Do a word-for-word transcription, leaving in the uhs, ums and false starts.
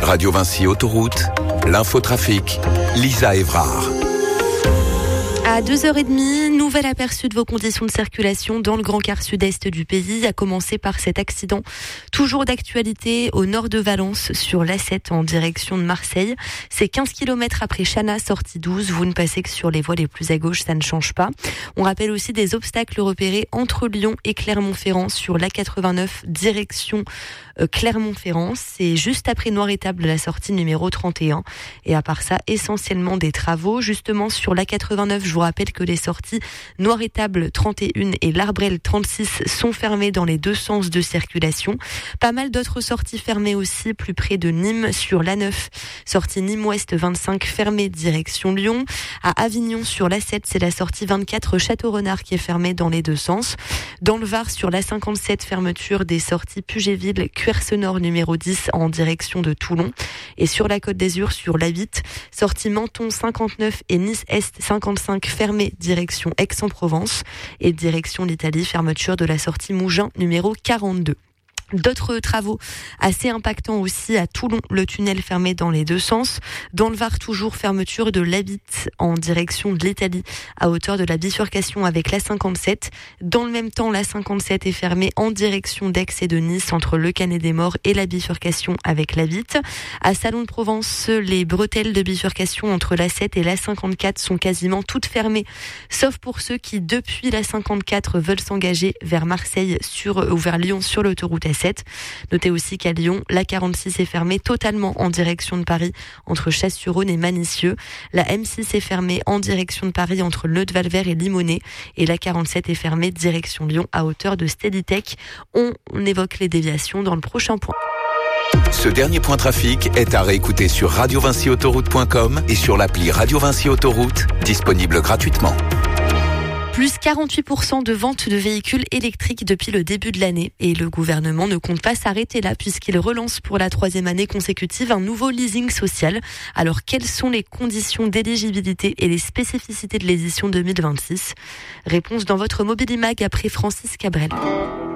Radio Vinci Autoroute, l'infotrafic, Lisa Évrard. À deux heures trente, nouvel aperçu de vos conditions de circulation dans le grand quart sud-est du pays, à commencer par cet accident toujours d'actualité au nord de Valence sur l'A sept en direction de Marseille. C'est quinze kilomètres après Chana, sortie douze. Vous ne passez que sur les voies les plus à gauche, ça ne change pas. On rappelle aussi des obstacles repérés entre Lyon et Clermont-Ferrand sur l'A quatre-vingt-neuf direction euh, Clermont-Ferrand. C'est juste après Noir-Étable, la sortie numéro trente et un. Et à part ça, essentiellement des travaux. Justement sur l'A quatre-vingt-neuf, je vous rappelle que les sorties Noir-Étable trente et un et l'Arbrel trente-six sont fermées dans les deux sens de circulation. Pas mal d'autres sorties fermées aussi plus près de Nîmes sur l'A neuf. Sortie Nîmes-Ouest vingt-cinq fermée direction Lyon. À Avignon sur l'A sept, c'est la sortie vingt-quatre Château-Renard qui est fermée dans les deux sens. Dans le Var sur l'A cinquante-sept, fermeture des sorties Puget-Ville, Cuerce-Nord numéro dix en direction de Toulon. Et sur la Côte d'Azur sur l'A huit, sortie Menton cinquante-neuf et Nice-Est cinquante-cinq fermée direction Aix-en-Provence. Et direction l'Italie, fermeture de la sortie Mougins numéro quarante-deux. D'autres travaux assez impactants aussi à Toulon, le tunnel fermé dans les deux sens. Dans le Var, toujours fermeture de l'A huit en direction de l'Italie à hauteur de la bifurcation avec l'A cinquante-sept. Dans le même temps, l'A cinquante-sept est fermée en direction d'Aix et de Nice entre le Canet-des-Morts et la bifurcation avec l'A huit. À Salon de Provence, les bretelles de bifurcation entre l'A sept et l'A cinquante-quatre sont quasiment toutes fermées, sauf pour ceux qui, depuis l'A cinquante-quatre, veulent s'engager vers Marseille sur, ou vers Lyon sur l'autoroute A sept. Notez aussi qu'à Lyon, l'A quarante-six est fermée totalement en direction de Paris entre Chasse-sur-Rhône et Manicieux. La M six est fermée en direction de Paris entre Neude-Valvert et Limonest. Et l'A quarante-sept est fermée direction Lyon à hauteur de Steadytech. On évoque les déviations dans le prochain point. Ce dernier point trafic est à réécouter sur radio vinci autoroute point com et sur l'appli Radio Vinci Autoroute, disponible gratuitement. Plus quarante-huit pour cent de ventes de véhicules électriques depuis le début de l'année. Et le gouvernement ne compte pas s'arrêter là puisqu'il relance pour la troisième année consécutive un nouveau leasing social. Alors, quelles sont les conditions d'éligibilité et les spécificités de l'édition deux mille vingt-six ? Réponse dans votre Mobilimag après Francis Cabrel.